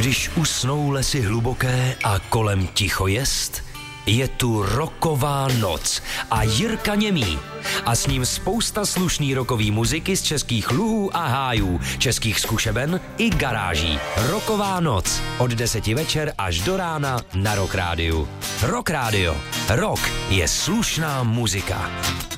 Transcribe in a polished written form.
Když usnou lesy hluboké a kolem ticho jest, je tu rocková noc a Jirka Němý. A s ním spousta slušný rockový muziky z českých luhů a hájů, českých zkušeben i garáží. Rocková noc od 10 večer až do rána na Rock Rádiu. Rock Rádio. Rock je slušná muzika.